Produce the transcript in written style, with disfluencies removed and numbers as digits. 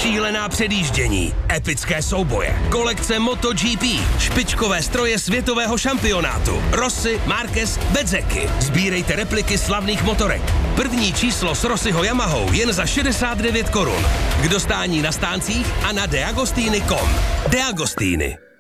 Šílená předjíždění, epické souboje, kolekce MotoGP, špičkové stroje světového šampionátu, Rossi, Marquez, Bezzecchi. Sbírejte repliky slavných motorek. První číslo s Rossiho Yamahou jen za 69 korun. K dostání na stáncích a na deagostini.com. De Agostini.